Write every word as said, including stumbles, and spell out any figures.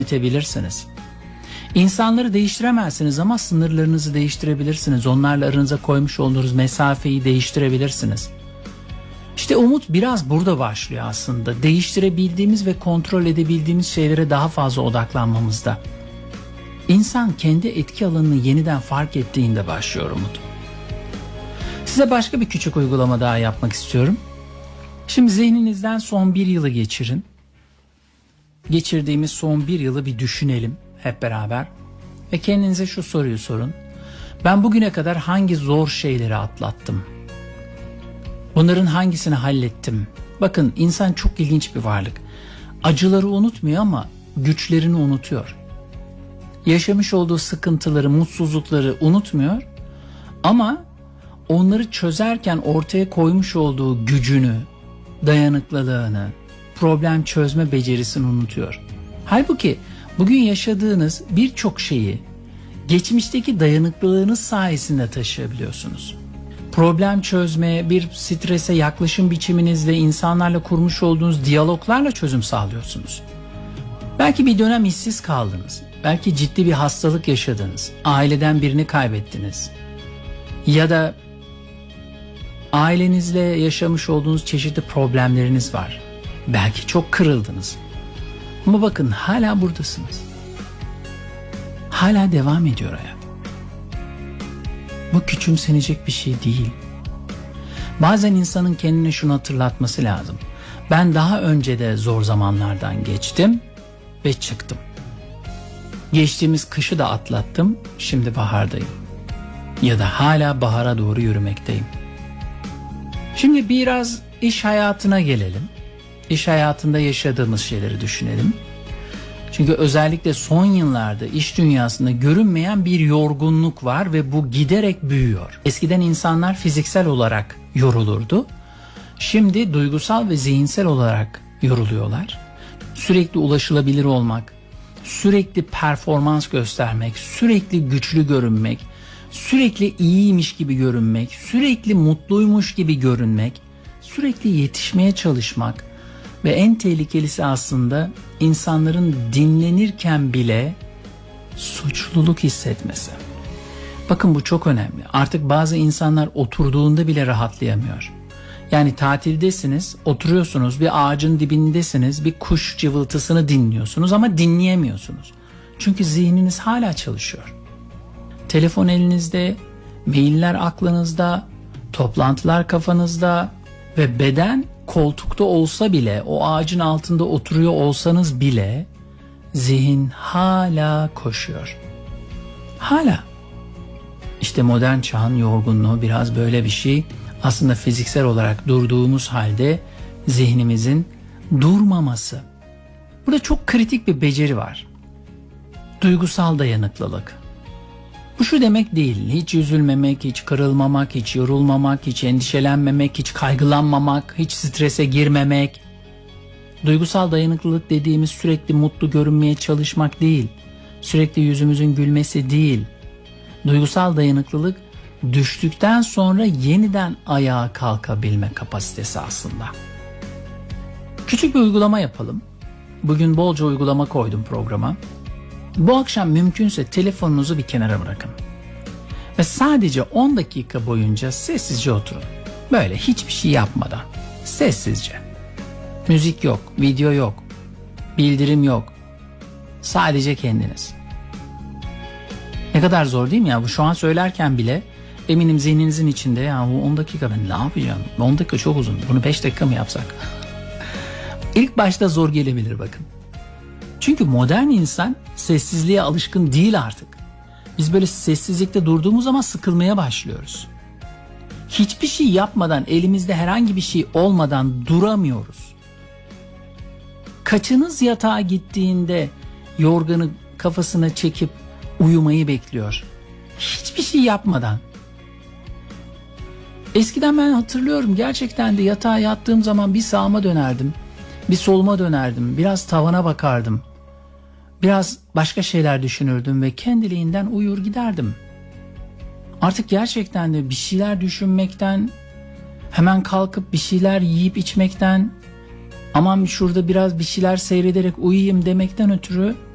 yönetebilirsiniz. İnsanları değiştiremezsiniz ama sınırlarınızı değiştirebilirsiniz. Onlarla aranıza koymuş olduğunuz mesafeyi değiştirebilirsiniz. İşte umut biraz burada başlıyor aslında. Değiştirebildiğimiz ve kontrol edebildiğimiz şeylere daha fazla odaklanmamızda. İnsan kendi etki alanını yeniden fark ettiğinde başlıyor umut. Size başka bir küçük uygulama daha yapmak istiyorum. Şimdi zihninizden son bir yılı geçirin. Geçirdiğimiz son bir yılı bir düşünelim hep beraber. Ve kendinize şu soruyu sorun. Ben bugüne kadar hangi zor şeyleri atlattım? Bunların hangisini hallettim? Bakın, insan çok ilginç bir varlık. Acıları unutmuyor ama güçlerini unutuyor. Yaşamış olduğu sıkıntıları, mutsuzlukları unutmuyor ama onları çözerken ortaya koymuş olduğu gücünü, dayanıklılığını, problem çözme becerisini unutuyor. Halbuki bugün yaşadığınız birçok şeyi geçmişteki dayanıklılığınız sayesinde taşıyabiliyorsunuz. Problem çözmeye, bir strese yaklaşım biçiminizle, insanlarla kurmuş olduğunuz diyaloglarla çözüm sağlıyorsunuz. Belki bir dönem işsiz kaldınız. Belki ciddi bir hastalık yaşadınız. Aileden birini kaybettiniz. Ya da ailenizle yaşamış olduğunuz çeşitli problemleriniz var. Belki çok kırıldınız. Ama bakın, hala buradasınız. Hala devam ediyor hayat. Bu küçümsenecek bir şey değil. Bazen insanın kendine şunu hatırlatması lazım. Ben daha önce de zor zamanlardan geçtim ve çıktım. Geçtiğimiz kışı da atlattım, şimdi bahardayım. Ya da hala bahara doğru yürümekteyim. Şimdi biraz iş hayatına gelelim. İş hayatında yaşadığımız şeyleri düşünelim. Çünkü özellikle son yıllarda iş dünyasında görünmeyen bir yorgunluk var ve bu giderek büyüyor. Eskiden insanlar fiziksel olarak yorulurdu. Şimdi duygusal ve zihinsel olarak yoruluyorlar. Sürekli ulaşılabilir olmak, sürekli performans göstermek, sürekli güçlü görünmek, sürekli iyiymiş gibi görünmek, sürekli mutluymuş gibi görünmek, sürekli yetişmeye çalışmak ve en tehlikelisi aslında insanların dinlenirken bile suçluluk hissetmesi. Bakın, bu çok önemli. Artık bazı insanlar oturduğunda bile rahatlayamıyor. Yani tatildesiniz, oturuyorsunuz, bir ağacın dibindesiniz, bir kuş cıvıltısını dinliyorsunuz ama dinleyemiyorsunuz. Çünkü zihniniz hala çalışıyor. Telefon elinizde, mailler aklınızda, toplantılar kafanızda ve beden koltukta olsa bile, o ağacın altında oturuyor olsanız bile zihin hala koşuyor. Hala. İşte modern çağın yorgunluğu biraz böyle bir şey. Aslında fiziksel olarak durduğumuz halde zihnimizin durmaması. Burada çok kritik bir beceri var. Duygusal dayanıklılık. Bu şu demek değil: hiç üzülmemek, hiç kırılmamak, hiç yorulmamak, hiç endişelenmemek, hiç kaygılanmamak, hiç strese girmemek. Duygusal dayanıklılık dediğimiz sürekli mutlu görünmeye çalışmak değil. Sürekli yüzümüzün gülmesi değil. Duygusal dayanıklılık, düştükten sonra yeniden ayağa kalkabilme kapasitesi aslında. Küçük bir uygulama yapalım. Bugün bolca uygulama koydum programa. Bu akşam mümkünse telefonunuzu bir kenara bırakın. Ve sadece on dakika boyunca sessizce oturun. Böyle hiçbir şey yapmadan. Sessizce. Müzik yok, video yok, bildirim yok. Sadece kendiniz. Ne kadar zor değil mi ya? Bu şu an söylerken bile eminim zihninizin içinde, ya bu on dakika ben ne yapacağım? on dakika çok uzun. Bunu beş dakika mı yapsak? İlk başta zor gelebilir bakın. Çünkü modern insan sessizliğe alışkın değil artık. Biz böyle sessizlikte durduğumuz zaman sıkılmaya başlıyoruz. Hiçbir şey yapmadan, elimizde herhangi bir şey olmadan duramıyoruz. Kaçınız yatağa gittiğinde yorganı kafasına çekip uyumayı bekliyor? Hiçbir şey yapmadan. Eskiden ben hatırlıyorum, gerçekten de yatağa yattığım zaman bir sağıma dönerdim, bir soluma dönerdim, biraz tavana bakardım. Biraz başka şeyler düşünürdüm ve kendiliğinden uyur giderdim. Artık gerçekten de bir şeyler düşünmekten, hemen kalkıp bir şeyler yiyip içmekten, aman şurada biraz bir şeyler seyrederek uyuyayım demekten ötürü